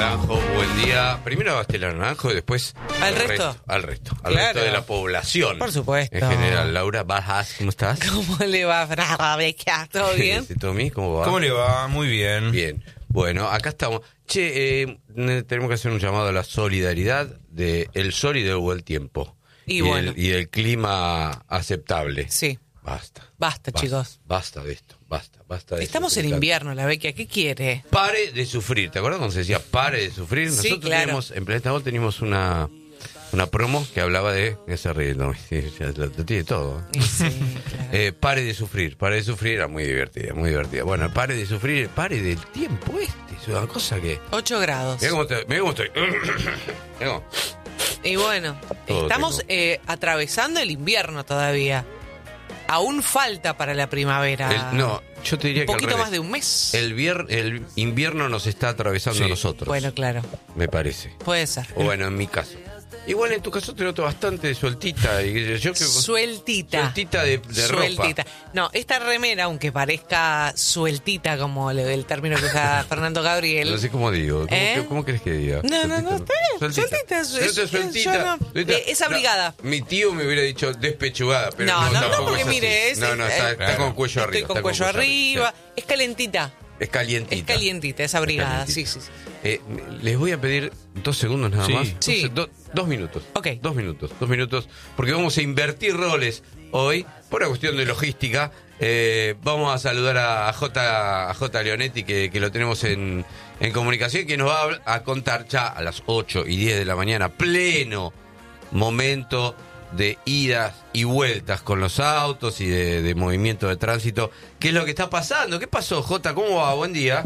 Naranjo, buen día. Primero a Estela Naranjo y después al resto resto de la población. Por supuesto. En general. Laura Bajas, ¿cómo estás? ¿Cómo le va, ¿Todo bien? Tommy, ¿cómo va? ¿Cómo le va? Muy bien. Bien. Bueno, acá estamos. Che, tenemos que hacer un llamado a la solidaridad de el sol y del buen tiempo. Y bueno. Y el clima aceptable. Sí. Basta, chicos. Basta de esto, basta de Estamos en invierno, la Vecchia, ¿qué quiere? Pare de sufrir, ¿te acuerdas cuando se decía pare de sufrir? Sí, Nosotros claro. en Planeta Gol teníamos una promo que hablaba de ese ritmo, lo tiene todo. Sí, claro. Pare de sufrir, era muy divertida. Bueno, pare de sufrir, pare del tiempo es una cosa que... 8 grados. Mirá cómo estoy. Mirá cómo. Y bueno, Todo estamos atravesando el invierno todavía. Aún falta para la primavera. No, yo te diría que un poquito al revés. más de un mes. El invierno nos está atravesando a nosotros. Bueno, claro. Me parece. Puede ser. O bueno, en mi caso. Igual en tu caso te noto bastante sueltita. Yo creo que Sueltita de sueltita. ropa. No, esta remera, aunque parezca sueltita, como el término que usa Fernando Gabriel. No sé cómo digo. ¿Cómo crees que diga? No, está bien. Sueltita. Es abrigada. No, mi tío me hubiera dicho despechugada, pero no, tampoco porque es así. mire, está con cuello arriba. Estoy con cuello arriba. Es calentita. Es calientita. Es abrigada, sí. Les voy a pedir 2 segundos nada más. Sí. 2 minutos. Ok. 2 minutos, porque vamos a invertir roles hoy, por una cuestión de logística. Vamos a saludar a J. Leonetti, que lo tenemos en comunicación, que nos va a contar ya a las 8:10 de la mañana, pleno momento de idas y vueltas con los autos y de movimiento de tránsito. ¿Qué es lo que está pasando? ¿Qué pasó, Jota? ¿Cómo va? Buen día.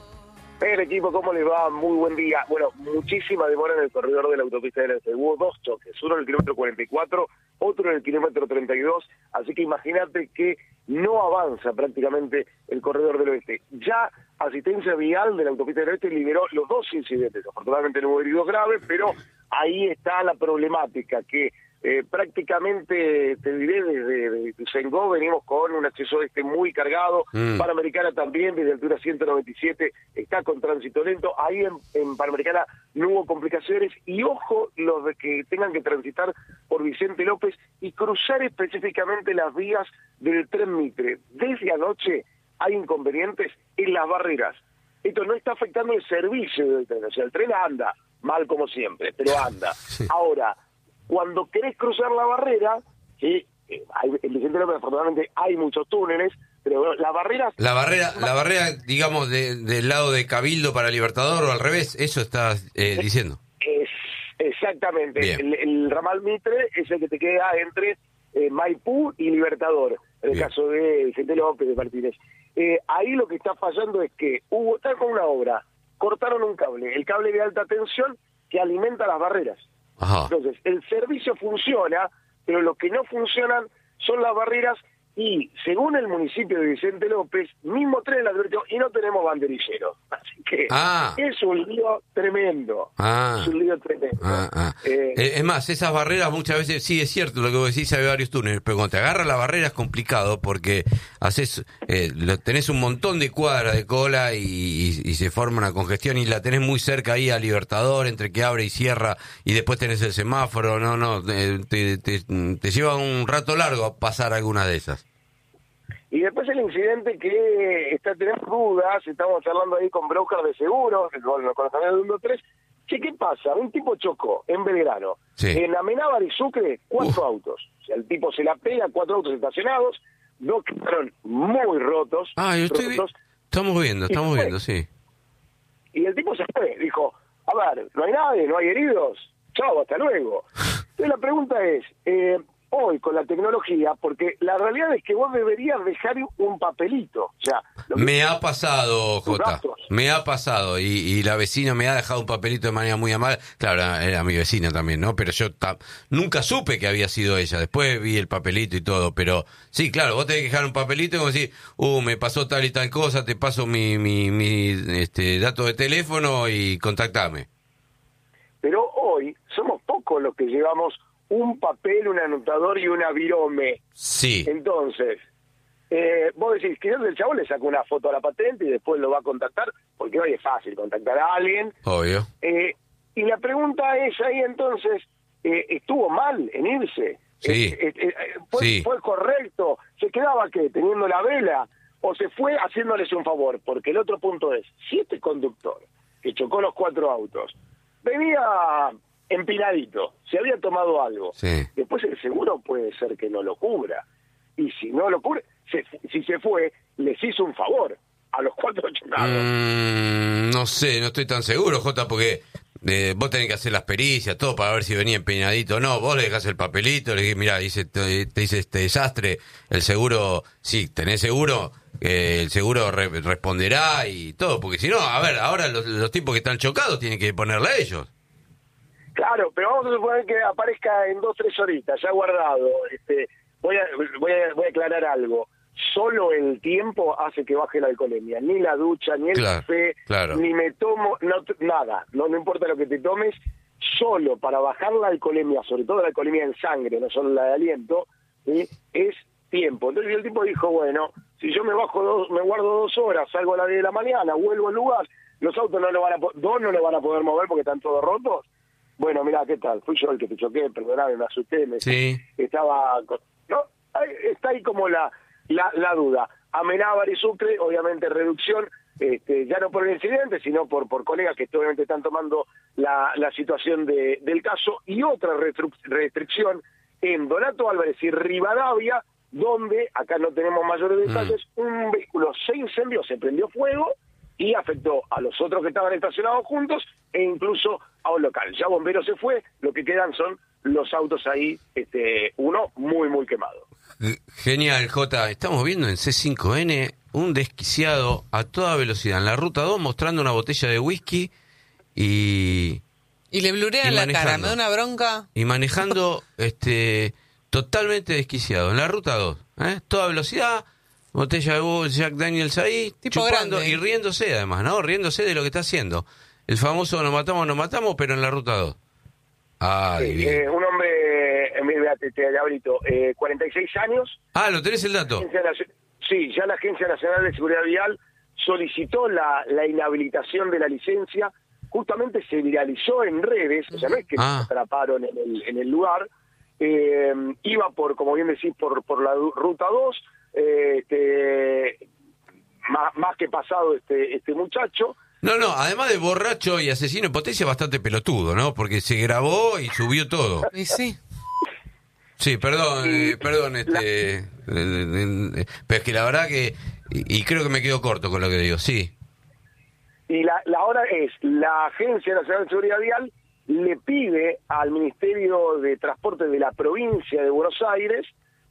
El equipo, ¿cómo les va? Muy buen día. Bueno, muchísima demora en el corredor de la autopista del Este. Hubo 2 choques, uno en el kilómetro 44, otro en el kilómetro 32, así que imagínate que no avanza prácticamente el corredor del Oeste. Ya Asistencia Vial de la autopista del Oeste liberó los 2 incidentes. Afortunadamente no hubo heridos graves, pero ahí está la problemática que prácticamente, te diré, desde Sengó venimos con un acceso muy cargado. Panamericana también, desde altura 197, está con tránsito lento. Ahí en Panamericana no hubo complicaciones. Y ojo, los de que tengan que transitar por Vicente López y cruzar específicamente las vías del tren Mitre. Desde anoche hay inconvenientes en las barreras. Esto no está afectando el servicio del tren, o sea, el tren anda mal como siempre, pero anda. Ahora, cuando querés cruzar la barrera, en Vicente López afortunadamente hay muchos túneles, pero bueno, las barreras... La barrera, digamos, del lado de Cabildo para Libertador o al revés, eso estás diciendo. Exactamente. Bien. El ramal Mitre es el que te queda entre Maipú y Libertador, en el Bien. caso de Vicente López, de Martínez. Ahí lo que está fallando es que está con una obra, cortaron un cable, el cable de alta tensión que alimenta las barreras. Ajá. Entonces, el servicio funciona, pero lo que no funcionan son las barreras y, según el municipio de Vicente López, mismo tren la advirtió y no tenemos banderilleros. Así que es un lío tremendo. Es un lío tremendo. Es más, esas barreras muchas veces, sí es cierto lo que vos decís, hay varios túneles, pero cuando te agarra la barrera es complicado porque tenés un montón de cuadras de cola y se forma una congestión y la tenés muy cerca ahí a Libertador, entre que abre y cierra y después tenés el semáforo. Te lleva un rato largo pasar alguna de esas. Y después el incidente que tenemos dudas, estamos charlando ahí con brokers de seguros, con los canales de 123, ¿qué pasa? Un tipo chocó en Belgrano, en Amenábar y Sucre, 4 autos. O sea, el tipo se la pega, 4 autos estacionados, 2 quedaron muy rotos. Estamos viendo, sí. Y el tipo se fue, dijo, a ver, no hay nadie, no hay heridos, chao, hasta luego. Entonces la pregunta es... hoy con la tecnología, porque la realidad es que vos deberías dejar un papelito, o sea... Me ha pasado, Jota, me ha pasado, y la vecina me ha dejado un papelito de manera muy amable, claro, era mi vecina también, ¿no? Pero yo nunca supe que había sido ella, después vi el papelito y todo, pero sí, claro, vos tenés que dejar un papelito y como decir, me pasó tal y tal cosa, te paso mi dato de teléfono y contactame. Pero hoy somos pocos los que llevamos un papel, un anotador y una virome. Sí. Entonces, vos decís, quizás el chabón le sacó una foto a la patente y después lo va a contactar, porque hoy es fácil contactar a alguien. Obvio. Y la pregunta es ahí entonces, ¿estuvo mal en irse? Sí. Sí. ¿Fue correcto? ¿Se quedaba qué, teniendo la vela? ¿O se fue haciéndoles un favor? Porque el otro punto es, si este conductor que chocó los 4 autos venía empinadito, se había tomado algo, Sí. después el seguro puede ser que no lo cubra. Y si no lo cubre, si se fue, les hizo un favor a los 4 chocados. No sé, no estoy tan seguro, Jota, porque vos tenés que hacer las pericias, todo para ver si venía empeñadito o no. Vos le dejás el papelito, le decís, mirá, te hice este desastre, el seguro, sí, tenés seguro, el seguro responderá y todo, porque si no, a ver, ahora los tipos que están chocados tienen que ponerle a ellos. Claro, pero vamos a suponer que aparezca en 2-3 horitas, ya guardado. Voy a aclarar algo. Solo el tiempo hace que baje la alcoholemia. Ni la ducha, ni el café, ni me tomo, nada. No importa lo que te tomes, solo para bajar la alcoholemia, sobre todo la alcoholemia en sangre, no solo la de aliento, ¿sí? Es tiempo. Entonces el tipo dijo, bueno, si yo me guardo 2 horas, salgo a las 10 de la mañana, vuelvo al lugar, los autos no lo van a poder mover porque están todos rotos. Bueno, mirá, ¿qué tal? Fui yo el que te choqué, perdóname, me asusté, estaba... ¿no? Está ahí como la duda. Amenábar y Sucre, obviamente reducción, ya no por el incidente, sino por colegas que obviamente están tomando la situación del caso, y otra restricción en Donato Álvarez y Rivadavia, donde, acá no tenemos mayores detalles, un vehículo se incendió, se prendió fuego y afectó a los otros que estaban estacionados juntos e incluso a un local. Ya Bomberos se fue, lo que quedan son los autos ahí, uno muy, muy quemado. Genial, Jota. Estamos viendo en C5N un desquiciado a toda velocidad en la ruta 2 mostrando una botella de whisky y le blurean la cara, me da una bronca. Y manejando totalmente desquiciado en la ruta 2, toda velocidad, botella de Jack Daniels ahí, tipo chupando grande. Y riéndose además, ¿no? Riéndose de lo que está haciendo. El famoso nos matamos, pero en la ruta 2. Ay, bien. Un hombre, te abrito, 46 años. Ah, ¿lo tenés el dato? Sí, ya la Agencia Nacional de Seguridad Vial solicitó la inhabilitación de la licencia, justamente se viralizó en redes, o sea, no es que se atraparon en el lugar, iba por, como bien decís, por la ruta 2, más que pasado este muchacho. No, además de borracho y asesino en potencia, bastante pelotudo, ¿no? Porque se grabó y subió todo. Y sí. Sí, perdón, pero es que la verdad que, y creo que me quedo corto con lo que digo, sí. Y la hora es, la Agencia Nacional de Seguridad Vial le pide al Ministerio de Transporte de la provincia de Buenos Aires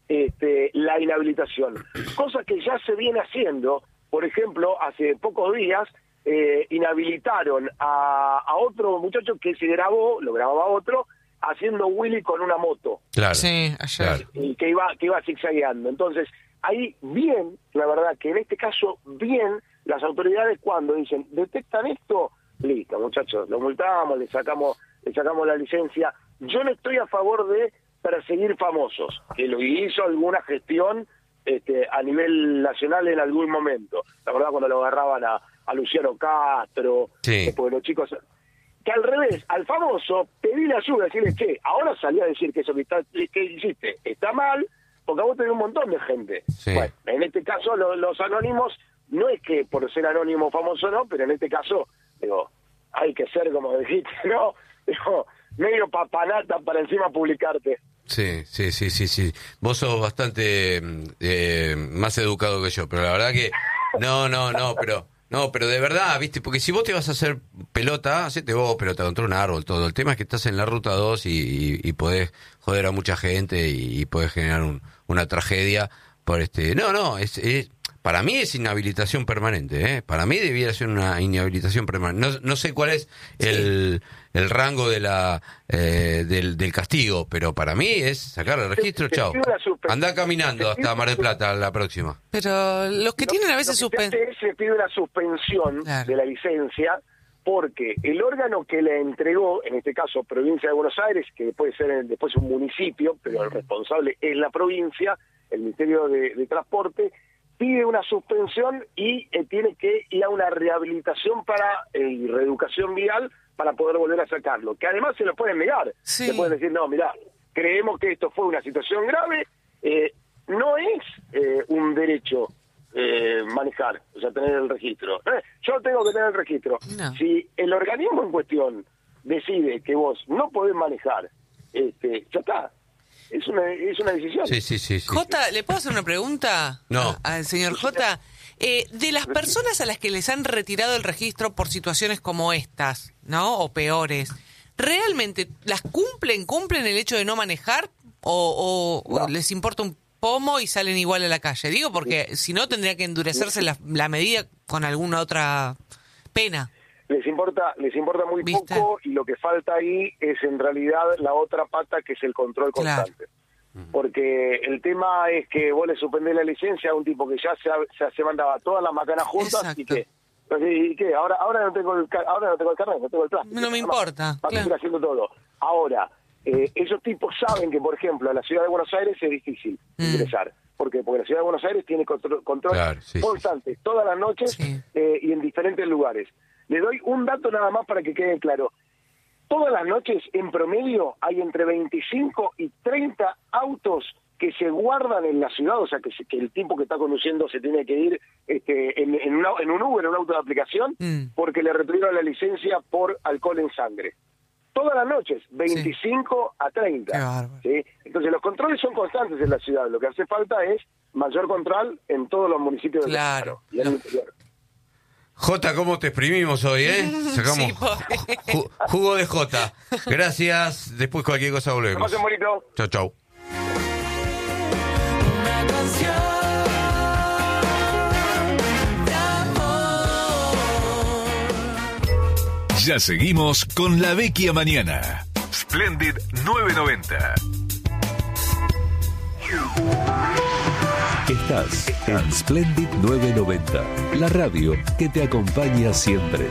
la inhabilitación, cosa que ya se viene haciendo. Por ejemplo, hace pocos días inhabilitaron a otro muchacho que lo grababa otro, haciendo Willy con una moto. Claro. Sí, ayer. Claro. Y que iba zigzagueando. Entonces, ahí bien, la verdad que en este caso, bien, las autoridades cuando dicen, detectan esto, listo, muchachos, lo multamos, le sacamos la licencia. Yo no estoy a favor de perseguir famosos, que lo hizo alguna gestión a nivel nacional en algún momento. La verdad, cuando lo agarraban a Luciano Castro, sí. Porque los chicos... Que al revés, al famoso, pedirle ayuda, decirle, che, ahora salí a decir que eso que hiciste está mal, porque a vos tenés un montón de gente. Sí. Bueno, en este caso los anónimos, no es que por ser anónimo famoso no, pero en este caso, digo, hay que ser, como dijiste, ¿no? Digo, medio papanata para encima publicarte. Sí. Vos sos bastante más educado que yo, pero la verdad que pero de verdad, ¿viste? Porque si vos te vas a hacer pelota, hacete vos pelota contra un árbol, todo. El tema es que estás en la ruta 2 y podés joder a mucha gente y podés generar una tragedia por para mí es inhabilitación permanente, ¿eh? Para mí debiera ser una inhabilitación permanente. No sé cuál es el rango de del castigo, pero para mí es sacar el registro, chao. Andá caminando hasta Mar del Plata la próxima. Pero los que tienen a veces suspensión. Se pide una suspensión de la licencia porque el órgano que le entregó, en este caso Provincia de Buenos Aires, que puede ser después un municipio, pero el responsable es la provincia, el Ministerio de Transporte, pide una suspensión y tiene que ir a una rehabilitación y reeducación vial para poder volver a sacarlo, que además se lo pueden negar, Sí. se pueden decir, no, mirá, creemos que esto fue una situación grave, no es un derecho manejar, o sea, tener el registro. Yo tengo que tener el registro. No. Si el organismo en cuestión decide que vos no podés manejar, ya está. Es una decisión. Sí. Jota, ¿le puedo hacer una pregunta? No. Al señor Jota. De las personas a las que les han retirado el registro por situaciones como estas, ¿no? O peores, ¿realmente las cumplen el hecho de no manejar? ¿O No. les importa un pomo y salen igual a la calle? Digo, porque si no tendría que endurecerse la medida con alguna otra pena. Les importa muy ¿Viste? poco, y lo que falta ahí es en realidad la otra pata, que es el control Claro. constante. Porque el tema es que vos le suspendés la licencia a un tipo que ya se mandaba todas las macanas juntas. Exacto. ¿Y qué? Ahora no tengo el carnet, no tengo el plan. No me importa, Va a seguir haciendo todo. Ahora, esos tipos saben que, por ejemplo, a la ciudad de Buenos Aires es difícil ingresar. ¿Por qué? Porque la ciudad de Buenos Aires tiene control Claro, sí, constante todas las noches Sí. y en diferentes lugares. Le doy un dato nada más para que quede claro. Todas las noches, en promedio, hay entre 25 y 30 autos que se guardan en la ciudad, o sea, que el tipo que está conduciendo se tiene que ir en un Uber, en un auto de aplicación, porque le retuvieron la licencia por alcohol en sangre. Todas las noches, 25 a 30. Qué bárbaro. ¿Sí? Entonces, los controles son constantes en la ciudad. Lo que hace falta es mayor control en todos los municipios del Claro. y en el interior. Jota, ¿cómo te exprimimos hoy, Sacamos Sí, pobre. jugo de Jota. Gracias. Después cualquier cosa Que volvemos. pasen bonito. Chau. Ya seguimos con La Vecchia Mañana. Splendid 990. Estás en Splendid 990, la radio que te acompaña siempre.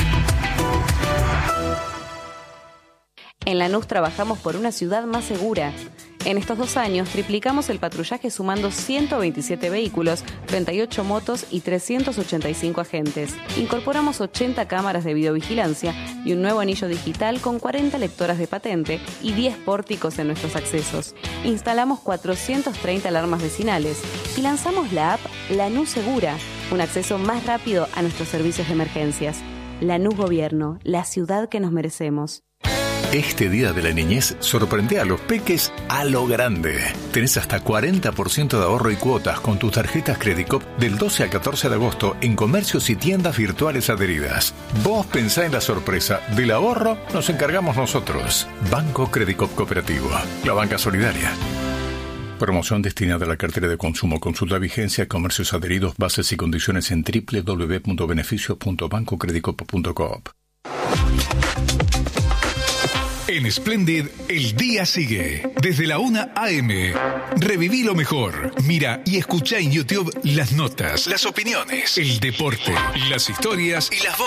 En Lanús trabajamos por una ciudad más segura. En estos 2 años triplicamos el patrullaje sumando 127 vehículos, 38 motos y 385 agentes. Incorporamos 80 cámaras de videovigilancia y un nuevo anillo digital con 40 lectoras de patente y 10 pórticos en nuestros accesos. Instalamos 430 alarmas vecinales y lanzamos la app Lanús Segura, un acceso más rápido a nuestros servicios de emergencias. Lanús Gobierno, la ciudad que nos merecemos. Este Día de la Niñez sorprende a los peques a lo grande. Tenés hasta 40% de ahorro y cuotas con tus tarjetas Credicop del 12 al 14 de agosto en comercios y tiendas virtuales adheridas. Vos pensá en la sorpresa. Del ahorro nos encargamos nosotros. Banco Credicop Cooperativo. La banca solidaria. Promoción destinada a la cartera de consumo. Consulta vigencia, comercios adheridos, bases y condiciones en www.beneficios.bancocredicop.coop. En Splendid, el día sigue. Desde la 1 a.m. Reviví lo mejor. Mira y escucha en YouTube las notas, las opiniones, el deporte, las historias y las voces.